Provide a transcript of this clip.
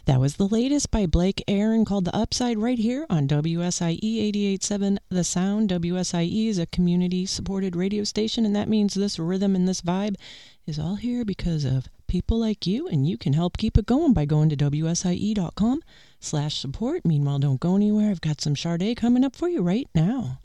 That was the latest by Blake Aaron called The Upside right here on WSIE 88.7 The Sound. WSIE is a community-supported radio station, and that means this rhythm and this vibe is all here because of people like you, and you can help keep it going by going to WSIE.com/support. Meanwhile, don't go anywhere. I've got some Sade coming up for you right now.